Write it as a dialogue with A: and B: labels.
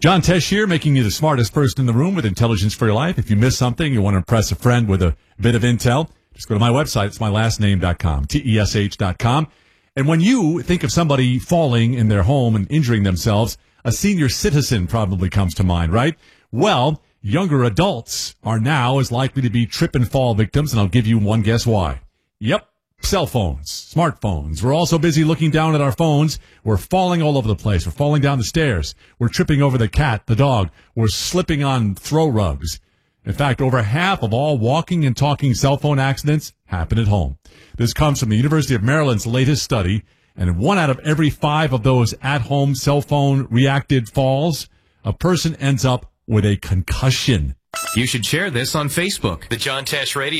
A: John Tesh here, making you the smartest person in the room with intelligence for your life. If you miss something, you want to impress a friend with a bit of intel, just go to my website. It's mylastname.com, TESH.com. And when you think of somebody falling in their home and injuring themselves, a senior citizen probably comes to mind, right? Well, younger adults are now as likely to be trip and fall victims, and I'll give you one guess why. Yep. Cell phones, smartphones. We're all so busy looking down at our phones. We're falling all over the place. We're falling down the stairs. We're tripping over the cat, the dog. We're slipping on throw rugs. In fact, over half of all walking and talking cell phone accidents happen at home. This comes from the University of Maryland's latest study, and 1 out of every 5 of those at-home cell phone reacted falls, a person ends up with a concussion.
B: You should share this on Facebook. The John Tesh Radio